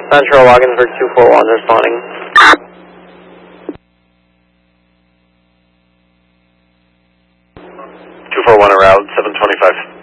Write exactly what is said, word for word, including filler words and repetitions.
Central Wagensburg two four one responding. two four one around seven twenty-five.